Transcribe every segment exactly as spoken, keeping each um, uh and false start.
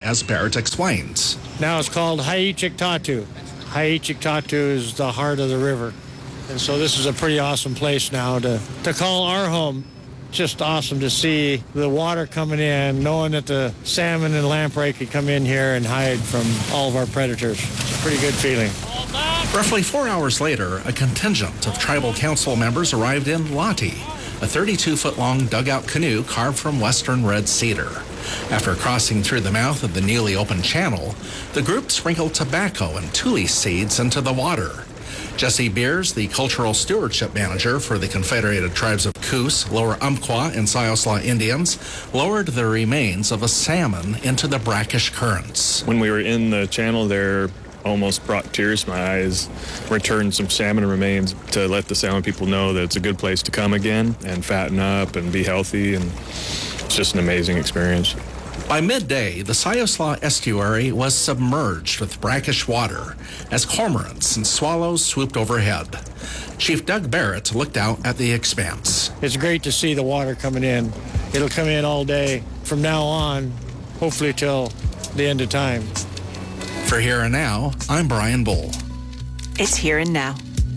as Barrett explains. Now it's called Haichiktatu. Haichiktatu is the heart of the river. And so this is a pretty awesome place now to, to call our home. Just awesome to see the water coming in, knowing that the salmon and lamprey could come in here and hide from all of our predators. It's a pretty good feeling. Roughly four hours later, a contingent of tribal council members arrived in Lati, a thirty-two foot long dugout canoe carved from western red cedar. After crossing through the mouth of the newly opened channel, the group sprinkled tobacco and tule seeds into the water. Jesse Beers, the cultural stewardship manager for the Confederated Tribes of Coos, Lower Umpqua, and Siosla Indians, lowered the remains of a salmon into the brackish currents. When we were in the channel there, almost brought tears to my eyes. Returned some salmon remains to let the salmon people know that it's a good place to come again and fatten up and be healthy, and it's just an amazing experience. By midday, the Siosla estuary was submerged with brackish water as cormorants and swallows swooped overhead. Chief Doug Barrett looked out at the expanse. It's great to see the water coming in. It'll come in all day from now on, hopefully till the end of time. For Here and Now, I'm Brian Bull. It's Here and Now.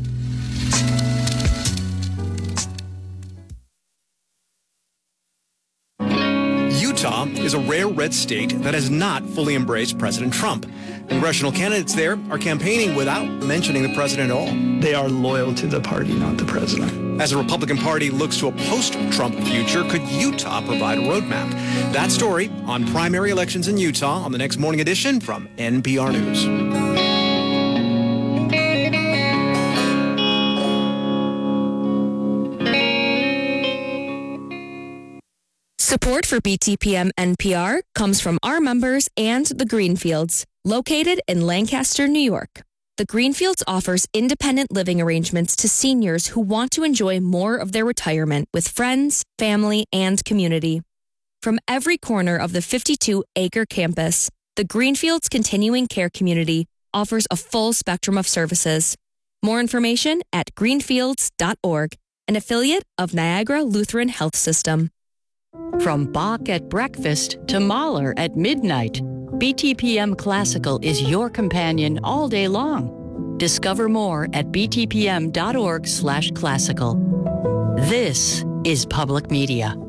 Utah is a rare red state that has not fully embraced President Trump. Congressional candidates there are campaigning without mentioning the president at all. They are loyal to the party, not the president. As the Republican Party looks to a post-Trump future, could Utah provide a roadmap? That story on primary elections in Utah on the next morning edition from N P R News. Support for B T P M N P R comes from our members and the Greenfields, located in Lancaster, New York. The Greenfields offers independent living arrangements to seniors who want to enjoy more of their retirement with friends, family, and community. From every corner of the fifty-two acre campus, the Greenfields Continuing Care Community offers a full spectrum of services. More information at greenfields dot org, an affiliate of Niagara Lutheran Health System. From Bach at breakfast to Mahler at midnight, B T P M Classical is your companion all day long. Discover more at b t p m dot org slash classical. This is Public Media.